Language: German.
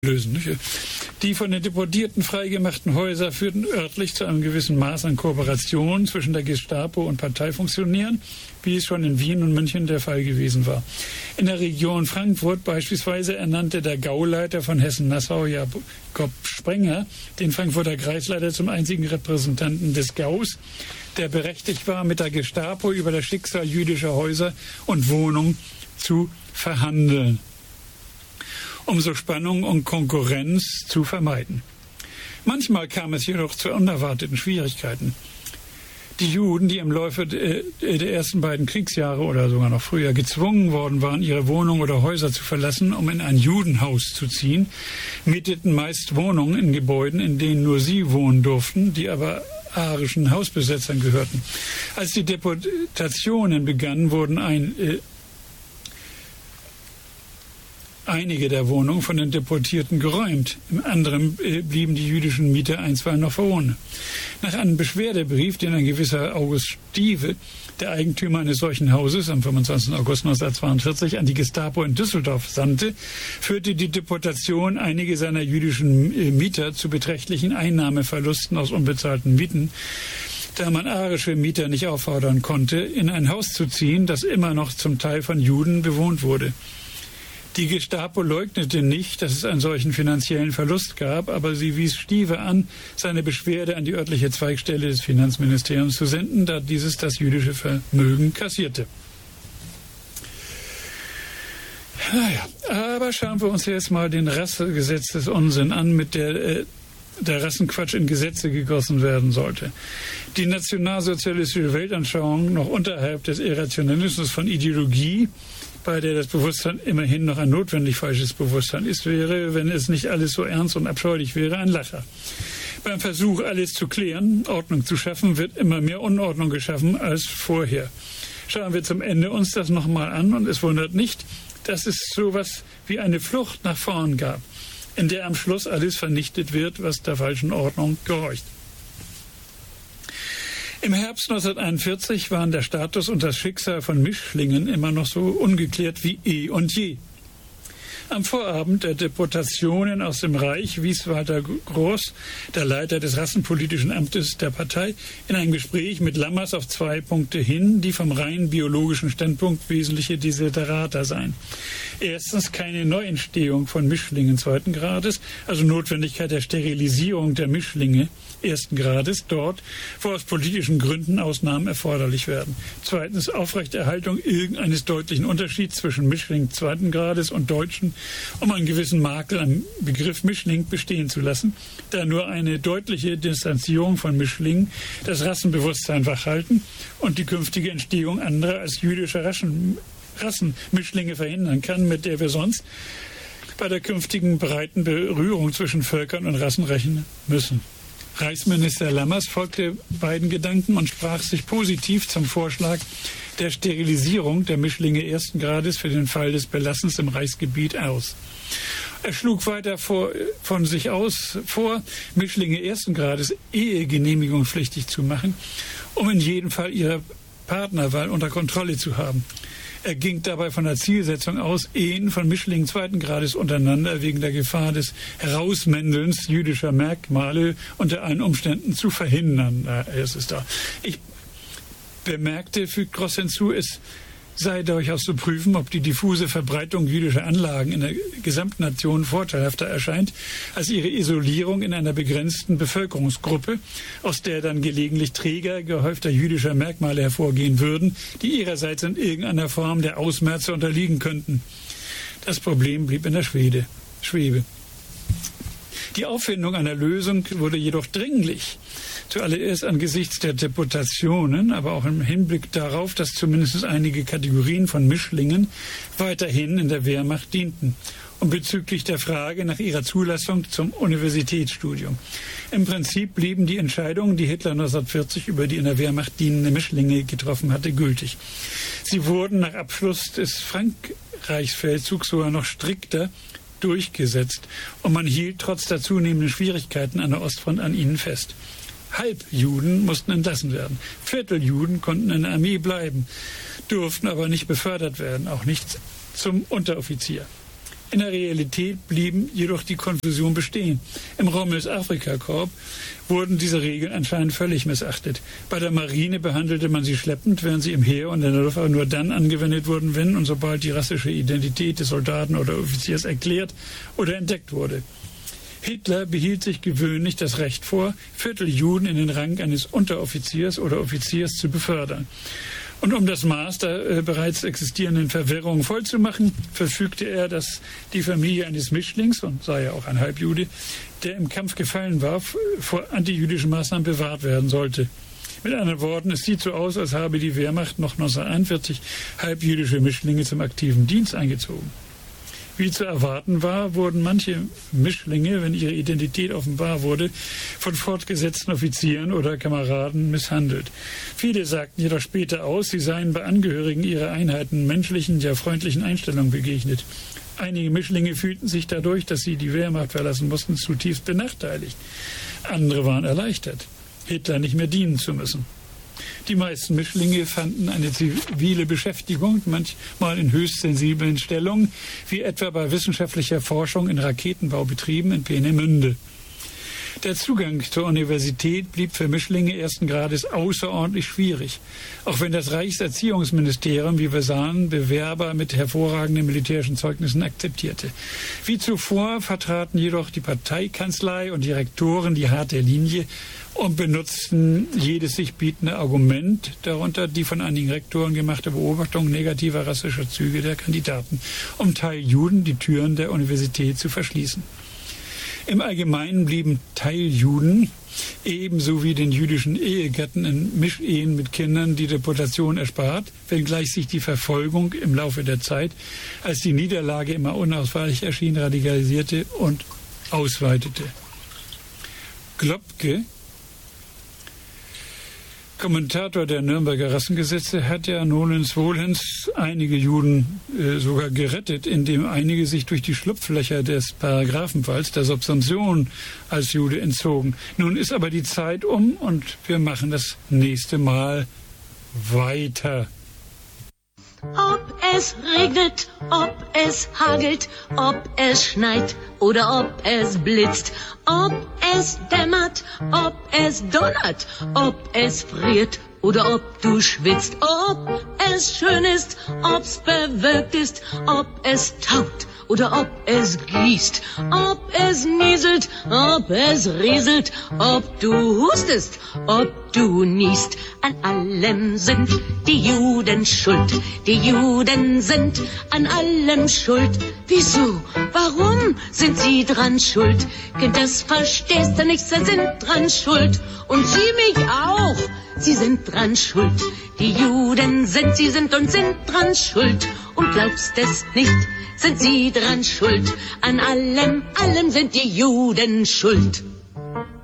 lösen. Nicht? Die von den Deportierten freigemachten Häuser führten örtlich zu einem gewissen Maß an Kooperation zwischen der Gestapo und Parteifunktionären, wie es schon in Wien und München der Fall gewesen war. In der Region Frankfurt beispielsweise ernannte der Gauleiter von Hessen-Nassau, Jakob Sprenger, den Frankfurter Kreisleiter zum einzigen Repräsentanten des Gaus, der berechtigt war, mit der Gestapo über das Schicksal jüdischer Häuser und Wohnungen zu verhandeln, um so Spannung und Konkurrenz zu vermeiden. Manchmal kam es jedoch zu unerwarteten Schwierigkeiten. Die Juden, die im Laufe der ersten beiden Kriegsjahre oder sogar noch früher gezwungen worden waren, ihre Wohnungen oder Häuser zu verlassen, um in ein Judenhaus zu ziehen, mieteten meist Wohnungen in Gebäuden, in denen nur sie wohnen durften, die aber arischen Hausbesetzern gehörten. Als die Deportationen begannen, wurden einige der Wohnungen von den Deportierten geräumt. Im anderen blieben die jüdischen Mieter einstweilen noch wohnen. Nach einem Beschwerdebrief, den ein gewisser August Stiewe, der Eigentümer eines solchen Hauses, am 25. August 1942 an die Gestapo in Düsseldorf sandte, führte die Deportation einige seiner jüdischen Mieter zu beträchtlichen Einnahmeverlusten aus unbezahlten Mieten, da man arische Mieter nicht auffordern konnte, in ein Haus zu ziehen, das immer noch zum Teil von Juden bewohnt wurde. Die Gestapo leugnete nicht, dass es einen solchen finanziellen Verlust gab, aber sie wies Stiewe an, seine Beschwerde an die örtliche Zweigstelle des Finanzministeriums zu senden, da dieses das jüdische Vermögen kassierte. Naja, aber schauen wir uns jetzt mal den Rassegesetzesunsinn an, mit der Rassenquatsch in Gesetze gegossen werden sollte. Die nationalsozialistische Weltanschauung, noch unterhalb des Irrationalismus von Ideologie, bei der das Bewusstsein immerhin noch ein notwendig falsches Bewusstsein ist, wäre, wenn es nicht alles so ernst und abscheulich wäre, ein Lacher. Beim Versuch, alles zu klären, Ordnung zu schaffen, wird immer mehr Unordnung geschaffen als vorher. Schauen wir zum Ende uns das nochmal an und es wundert nicht, dass es sowas wie eine Flucht nach vorn gab, in der am Schluss alles vernichtet wird, was der falschen Ordnung gehorcht. Im Herbst 1941 waren der Status und das Schicksal von Mischlingen immer noch so ungeklärt wie eh und je. Am Vorabend der Deportationen aus dem Reich wies Walter Groß, der Leiter des rassenpolitischen Amtes der Partei, in einem Gespräch mit Lammers auf 2 Punkte hin, die vom rein biologischen Standpunkt wesentliche Desiderata seien. Erstens keine Neuentstehung von Mischlingen 2. Grades, also Notwendigkeit der Sterilisierung der Mischlinge 1. Grades, dort, wo aus politischen Gründen Ausnahmen erforderlich werden. Zweitens Aufrechterhaltung irgendeines deutlichen Unterschieds zwischen Mischling 2. Grades und Deutschen, um einen gewissen Makel am Begriff Mischling bestehen zu lassen, da nur eine deutliche Distanzierung von Mischlingen das Rassenbewusstsein wachhalten und die künftige Entstehung anderer als jüdischer Rassenmischlinge verhindern kann, mit der wir sonst bei der künftigen breiten Berührung zwischen Völkern und Rassen rechnen müssen. Reichsminister Lammers folgte beiden Gedanken und sprach sich positiv zum Vorschlag der Sterilisierung der Mischlinge 1. Grades für den Fall des Belassens im Reichsgebiet aus. Er schlug weiter vor, Mischlinge 1. Grades ehegenehmigungspflichtig zu machen, um in jedem Fall ihre Partnerwahl unter Kontrolle zu haben. Er ging dabei von der Zielsetzung aus, Ehen von Mischlingen 2. Grades untereinander wegen der Gefahr des Herausmändelns jüdischer Merkmale unter allen Umständen zu verhindern. Es ist da. Ich bemerkte, fügt Gross hinzu, es sei durchaus zu prüfen, ob die diffuse Verbreitung jüdischer Anlagen in der gesamten Nation vorteilhafter erscheint, als ihre Isolierung in einer begrenzten Bevölkerungsgruppe, aus der dann gelegentlich Träger gehäufter jüdischer Merkmale hervorgehen würden, die ihrerseits in irgendeiner Form der Ausmerze unterliegen könnten. Das Problem blieb in der Schwebe. Die Auffindung einer Lösung wurde jedoch dringlich. Zuallererst angesichts der Deportationen, aber auch im Hinblick darauf, dass zumindest einige Kategorien von Mischlingen weiterhin in der Wehrmacht dienten und bezüglich der Frage nach ihrer Zulassung zum Universitätsstudium. Im Prinzip blieben die Entscheidungen, die Hitler 1940 über die in der Wehrmacht dienende Mischlinge getroffen hatte, gültig. Sie wurden nach Abschluss des Frankreichsfeldzugs sogar noch strikter durchgesetzt und man hielt trotz der zunehmenden Schwierigkeiten an der Ostfront an ihnen fest. Halbjuden mussten entlassen werden. Vierteljuden konnten in der Armee bleiben, durften aber nicht befördert werden, auch nicht zum Unteroffizier. In der Realität blieben jedoch die Konfusion bestehen. Im Rommels-Afrika-Korps wurden diese Regeln anscheinend völlig missachtet. Bei der Marine behandelte man sie schleppend, während sie im Heer und in der Luftwaffe nur dann angewendet wurden, wenn und sobald die rassische Identität des Soldaten oder Offiziers erklärt oder entdeckt wurde. Hitler behielt sich gewöhnlich das Recht vor, Vierteljuden in den Rang eines Unteroffiziers oder Offiziers zu befördern. Und um das Maß der bereits existierenden Verwirrung vollzumachen, verfügte er, dass die Familie eines Mischlings, und sei ja auch ein Halbjude, der im Kampf gefallen war, vor antijüdischen Maßnahmen bewahrt werden sollte. Mit anderen Worten, es sieht so aus, als habe die Wehrmacht noch 1941 halbjüdische Mischlinge zum aktiven Dienst eingezogen. Wie zu erwarten war, wurden manche Mischlinge, wenn ihre Identität offenbar wurde, von fortgesetzten Offizieren oder Kameraden misshandelt. Viele sagten jedoch später aus, sie seien bei Angehörigen ihrer Einheiten menschlichen, ja freundlichen Einstellungen begegnet. Einige Mischlinge fühlten sich dadurch, dass sie die Wehrmacht verlassen mussten, zutiefst benachteiligt. Andere waren erleichtert, Hitler nicht mehr dienen zu müssen. Die meisten Mischlinge fanden eine zivile Beschäftigung, manchmal in höchst sensiblen Stellungen, wie etwa bei wissenschaftlicher Forschung in Raketenbaubetrieben in Peenemünde. Der Zugang zur Universität blieb für Mischlinge ersten Grades außerordentlich schwierig, auch wenn das Reichserziehungsministerium, wie wir sahen, Bewerber mit hervorragenden militärischen Zeugnissen akzeptierte. Wie zuvor vertraten jedoch die Parteikanzlei und die Rektoren die harte Linie und benutzten jedes sich bietende Argument, darunter die von einigen Rektoren gemachte Beobachtung negativer rassischer Züge der Kandidaten, um Teiljuden die Türen der Universität zu verschließen. Im Allgemeinen blieben Teiljuden, ebenso wie den jüdischen Ehegatten in Mischehen mit Kindern, die Deportation erspart, wenngleich sich die Verfolgung im Laufe der Zeit, als die Niederlage immer unausweichlich erschien, radikalisierte und ausweitete. Globke, Kommentator der Nürnberger Rassengesetze, hat ja nolens volens einige Juden sogar gerettet, indem einige sich durch die Schlupflöcher des Paragraphenfalls der Subsumption als Jude entzogen. Nun ist aber die Zeit um und wir machen das nächste Mal weiter. Ob es regnet, ob es hagelt, ob es schneit oder ob es blitzt, ob es dämmert, ob es donnert, ob es friert oder ob du schwitzt, ob es schön ist, ob's bewölkt ist, ob es taut oder ob es gießt, ob es nieselt, ob es rieselt, ob du hustest, ob du niest. An allem sind die Juden schuld, die Juden sind an allem schuld. Wieso, warum sind sie dran schuld? Kind, das verstehst du nicht, sie sind dran schuld. Und sie mich auch, sie sind dran schuld. Die Juden sind, sie sind und sind dran schuld. Und glaubst es nicht, sind sie dran schuld. An allem sind die Juden schuld.